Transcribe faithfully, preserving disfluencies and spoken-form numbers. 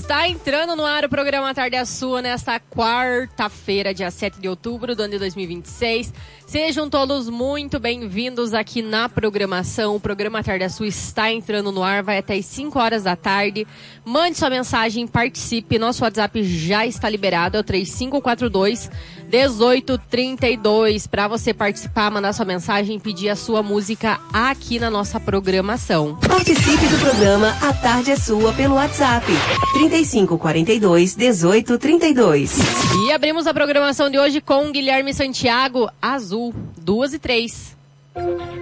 Está entrando no ar o programa Tarde é Sua nesta quarta-feira, dia sete de outubro do ano de dois mil e vinte e seis. Sejam todos muito bem-vindos aqui na programação. O programa Tarde é Sua está entrando no ar, vai até as cinco horas da tarde. Mande sua mensagem, participe. Nosso WhatsApp já está liberado, é o três cinco quatro dois, um oito três dois. Para você participar, mandar sua mensagem e pedir a sua música aqui na nossa programação. Participe do programa A Tarde é Sua pelo WhatsApp trinta e cinco quarenta e dois, dezoito trinta e dois. E abrimos a programação de hoje com Guilherme Santiago, Azul, duas e três.